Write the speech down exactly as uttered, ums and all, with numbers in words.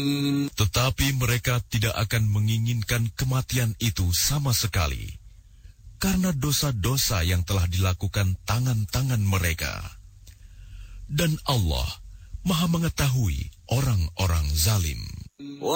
Tetapi mereka tidak akan menginginkan kematian itu sama sekali, karena dosa-dosa yang telah dilakukan tangan-tangan mereka. Dan Allah Maha mengetahui orang-orang zalim.